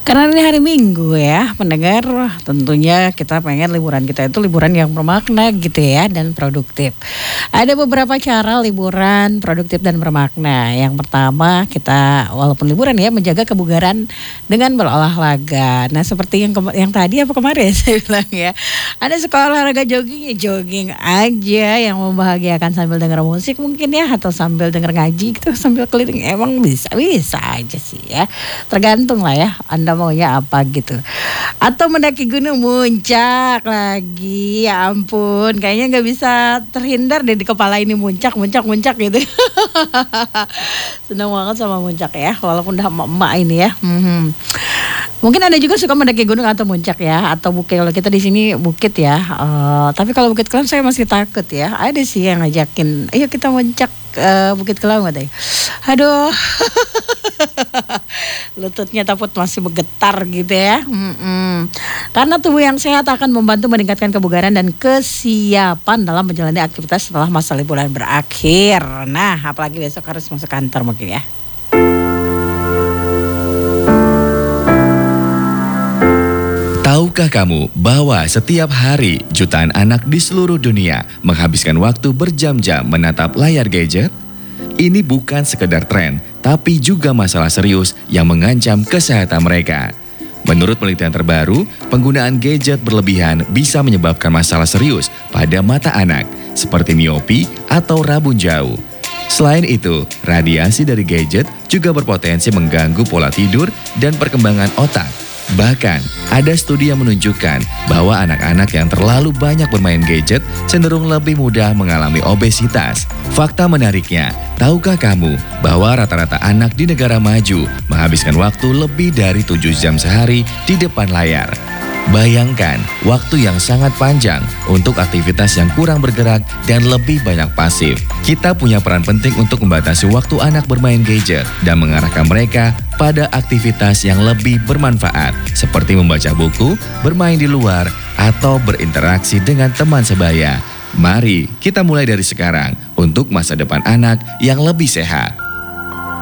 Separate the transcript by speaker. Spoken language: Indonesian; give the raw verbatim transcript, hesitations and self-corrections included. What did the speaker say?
Speaker 1: Karena ini hari Minggu ya, pendengar, tentunya kita pengen liburan kita itu liburan yang bermakna gitu ya dan produktif. Ada beberapa cara liburan produktif dan bermakna. Yang pertama, kita walaupun liburan ya menjaga kebugaran dengan berolahraga. Nah, seperti yang kema- yang tadi apa kemarin saya bilang ya. Ada sekolah olahraga jogging ya jogging aja yang membahagiakan sambil denger musik mungkin ya atau sambil denger ngaji gitu sambil keliling emang bisa bisa aja sih ya. Tergantung lah ya Anda maunya apa gitu. Atau mendaki gunung muncak lagi. Ya ampun, kayaknya nggak bisa terhindar deh di kepala ini muncak, muncak, muncak gitu. Senang banget sama muncak ya, walaupun udah emak-emak ini ya. Hmm. Mungkin Anda juga suka mendaki gunung atau muncak ya, atau bukit. Kalau kita di sini bukit ya. Uh, tapi kalau Bukit Kelam saya masih takut ya. Ada sih yang ngajakin, ayo kita muncak uh, Bukit Kelam katanya. Aduh. Lututnya takut masih bergetar gitu ya. Mm-mm. Karena tubuh yang sehat akan membantu meningkatkan kebugaran dan kesiapan dalam menjalani aktivitas setelah masa liburan berakhir. Nah, apalagi besok harus masuk kantor mungkin ya.
Speaker 2: Tahukah kamu bahwa setiap hari jutaan anak di seluruh dunia menghabiskan waktu berjam-jam menatap layar gadget? Ini bukan sekedar tren, tapi juga masalah serius yang mengancam kesehatan mereka. Menurut penelitian terbaru, penggunaan gadget berlebihan bisa menyebabkan masalah serius pada mata anak, seperti miopi atau rabun jauh. Selain itu, radiasi dari gadget juga berpotensi mengganggu pola tidur dan perkembangan otak. Bahkan, ada studi yang menunjukkan bahwa anak-anak yang terlalu banyak bermain gadget cenderung lebih mudah mengalami obesitas. Fakta menariknya, tahukah kamu bahwa rata-rata anak di negara maju menghabiskan waktu lebih dari tujuh jam sehari di depan layar? Bayangkan waktu yang sangat panjang untuk aktivitas yang kurang bergerak dan lebih banyak pasif. Kita punya peran penting untuk membatasi waktu anak bermain gadget dan mengarahkan mereka pada aktivitas yang lebih bermanfaat seperti membaca buku, bermain di luar, atau berinteraksi dengan teman sebaya. Mari kita mulai dari sekarang untuk masa depan anak yang lebih sehat.